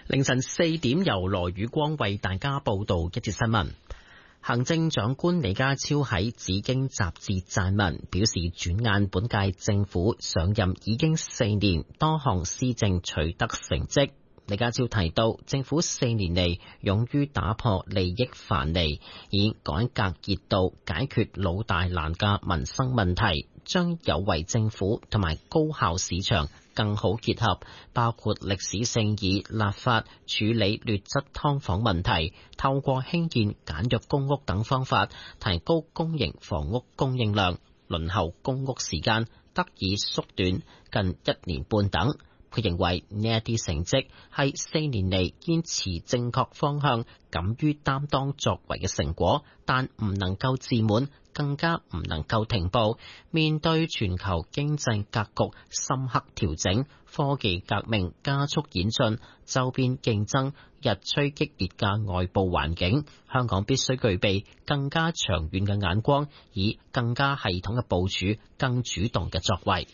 凌晨4點，由羅宇光為大家報道一節新聞。行政長官李家超喺《紫荊》雜誌撰文，表示轉眼本屆政府上任已經4年，多項施政取得成績。李家超提到，政府4年嚟勇於打破利益藩籬，以改革熱度解決老大難嘅民生問題，將有為政府同埋高效市場更好結合，包括歷史性以立法處理劣質劏房問題，透過興建簡約公屋等方法，提高公營房屋供應量，輪候公屋時間得以縮短近1年半等。佢認為呢一啲成績係4年嚟堅持正確方向、敢於擔當作為嘅成果，但唔能夠自滿，更加唔能夠停步。面對全球經濟格局深刻調整、科技革命加速演進、周邊競爭日趨激烈嘅外部環境，香港必須具備更加長遠嘅眼光，以更加系統嘅部署、更主動嘅作為。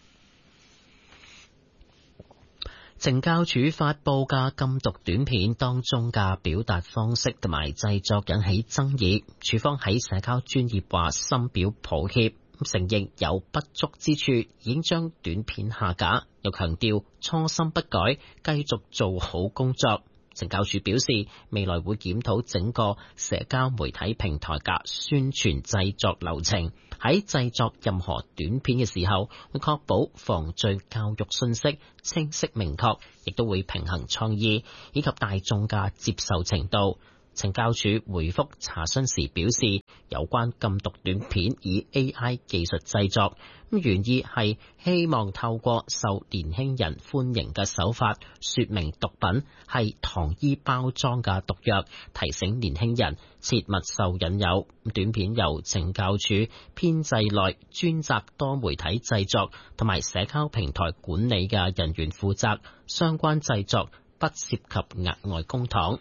懲教署發佈嘅禁毒短片當中嘅表達方式同埋製作引起爭議，署方喺社交專頁話深表抱歉，承認有不足之處，已經將短片下架，又強調初心不改，繼續做好工作。懲教署表示，未來會檢討整個社交媒體平台嘅宣傳製作流程，喺製作任何短片嘅時候，會確保防罪教育信息清晰明確，亦都會平衡創意以及大眾嘅接受程度。懲教署回覆查詢時表示，有關禁毒短片以 AI 技術製作，原意係希望透過受年輕人歡迎嘅手法，說明毒品係糖衣包裝嘅毒藥，提醒年輕人切勿受引誘。短片由懲教署編製內專責多媒體製作同埋社交平台管理嘅人員負責，相關製作不涉及額外公帑。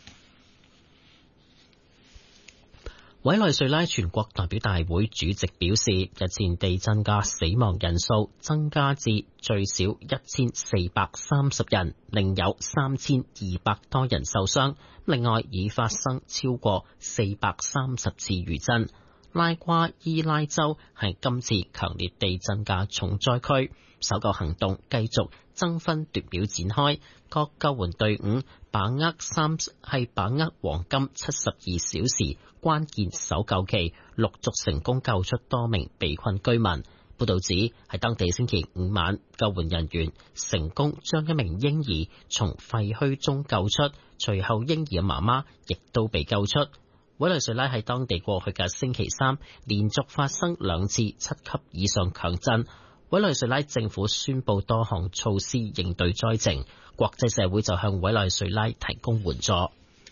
委內瑞拉全國代表大會主席表示，日前地震嘅死亡人數增加至最少1430人，另有3200多人受傷。另外，已發生超過430次餘震。拉瓜伊拉州係今次強烈地震嘅重災區，搜救行動繼續爭分奪秒展開，各救援隊伍把握黃金72小時關鍵搜救期，陸續成功救出多名被困居民。報道指，喺當地星期5晚，救援人員成功將一名嬰兒從廢墟中救出，隨後嬰兒嘅媽媽亦都被救出。委內瑞拉喺當地過去嘅星期三連續發生2次7級以上強震。委內瑞拉政府宣布多項措施應對災情，國際社會就向委內瑞拉提供援助。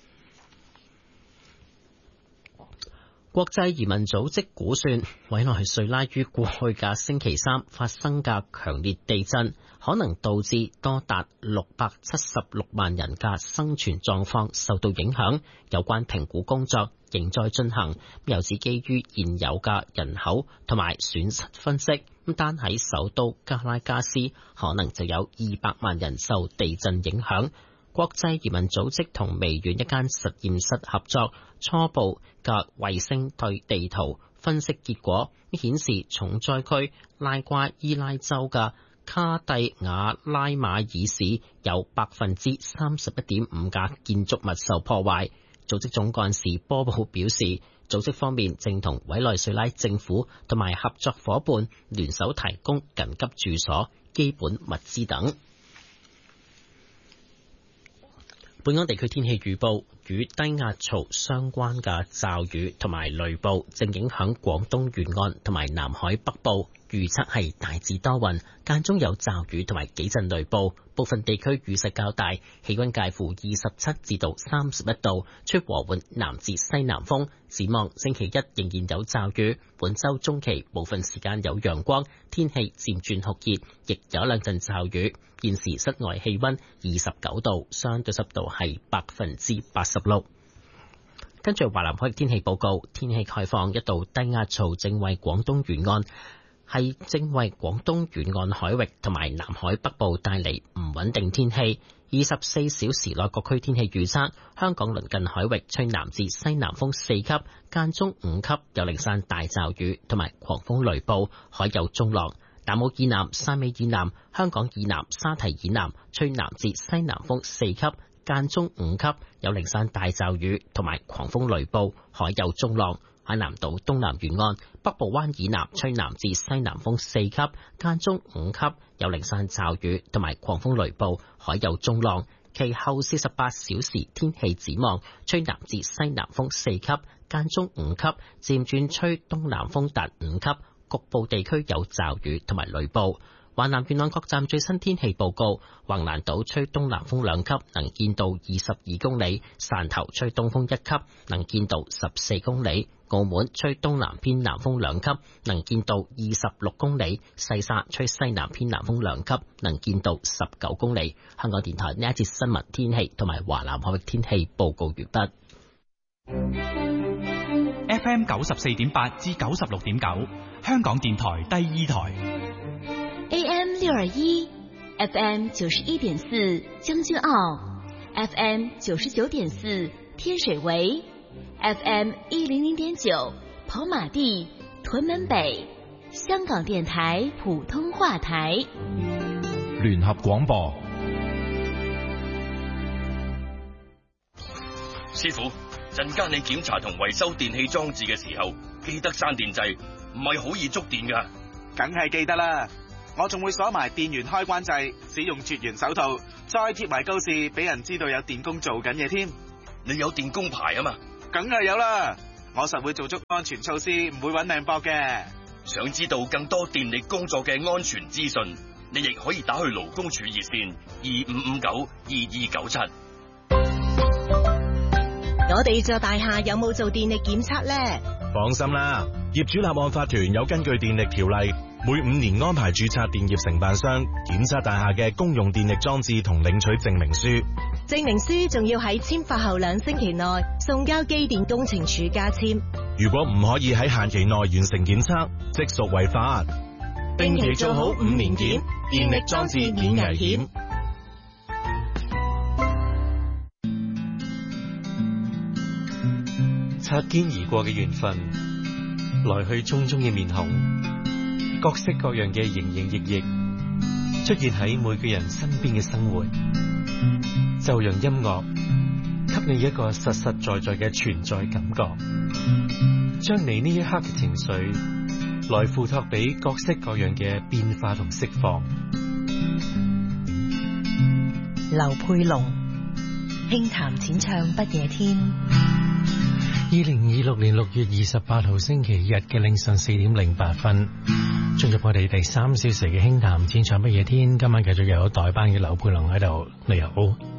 國際移民組織估算，委內瑞拉於過去嘅星期三發生嘅強烈地震，可能導致多達676萬人嘅生存狀況受到影響。有關評估工作仍在進行，又指基於現有嘅人口同埋損失分析，單喺首都加拉加斯可能就有200萬人受地震影響。國際移民組織同微軟一間實驗室合作，初步嘅衛星對地圖分析結果顯示，重災區拉瓜伊拉州嘅卡蒂亞拉馬爾市有31.5%嘅建築物受破壞。組織總幹事波布表示，組織方面正同委內瑞拉政府同埋合作夥伴聯手提供緊急住所、基本物資等。本港地區天氣預報，與低壓槽相關嘅驟雨同埋雷暴正影響廣東沿岸同埋南海北部，預測係大致多雲，間中有驟雨同埋幾陣雷暴，部分地區雨勢較大，氣溫介乎27至到31度，吹和緩南至西南風。展望星期一仍然有驟雨，本週中期部分時間有陽光，天氣漸轉酷熱，亦有兩陣驟雨。現時室外氣溫29度，相對濕度係86%。跟住華南海域天氣報告，天氣概況，一道低壓槽正為廣東沿岸係正為廣東沿岸海域同埋南海北部帶嚟唔穩定天氣。24小時內各區天氣預測：香港鄰近海域吹南至西南風4級，間中5級，有零散大驟雨同埋狂風雷暴，海有中浪。南澳以南、汕尾以南、香港以南、沙堤以南吹南至西南風4級，間中5級，有零散大驟雨同埋狂風雷暴，海有中浪。海南島東南沿岸、北部灣以南吹南至西南風4級，間中5級，有零散驟雨同埋狂風雷暴，海有中浪。其後48小時天氣展望：吹南至西南風4級，間中5級，漸轉吹東南風達5級，局部地區有驟雨同埋雷暴。華南沿岸各站最新天氣報告：橫瀾島吹東南風2級，能見度22公里；汕頭吹東風1級，能見度14公里；澳門吹東南偏南風2級，能見度26公里；西沙吹西南偏南風2級，能見度19公里。香港電台呢一節新聞天氣同埋華南海域天氣報告完畢。 FM 94.8至96.9，香港電台第二台。 AM 621 FM 91.4將軍澳 FM 99.4天水圍 FM 100.9跑馬地屯門北香港電台普通話台聯合廣播。 師傅，陣間你檢查同維修電器裝置嘅時候，記得閂電掣，唔係好易觸電㗎。 梗係記得啦。我仲會鎖埋電源開關掣，使用絕緣手套，再貼埋告示，俾人知道有電工做緊嘢添。 你有電工牌啊嘛？ 梗係有啦，我實會做足安全措施，唔會搵命搏嘅。 想知道更多電力工作嘅安全資訊，你亦可以打去勞工處熱線25592297。 我哋座大廈有冇做電力檢測呢？ 放心啦，業主立案法團有根據電力條例，每5年安排註冊電業承辦商檢測大廈嘅公用電力裝置同領取證明書。 證明書仲要喺簽發後2星期內送交機電工程署加簽。 如果唔可以喺限期內完成檢測，即屬違法。 定期做好5年檢，電力裝置免危險。 擦肩而過嘅緣分，來去匆匆嘅面孔，各式各樣嘅營營役役，出現喺每個人身邊嘅生活。就讓音樂給你一個實實在在嘅存在感覺，將你呢一刻嘅情緒來付託俾各式各樣嘅變化同釋放。 劉佩龍輕談淺唱不夜天。 2026年6月28號星期日嘅凌晨4點08分，進入我哋第3小時嘅輕談淺唱不夜天。今晚繼續有代班嘅劉佩龍喺度，你好。